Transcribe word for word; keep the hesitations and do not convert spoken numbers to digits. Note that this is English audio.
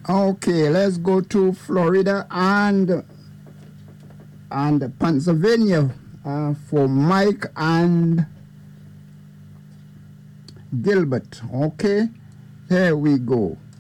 Okay, let's go to Florida and and Pennsylvania uh, for Mike and Gilbert. Okay, here we go.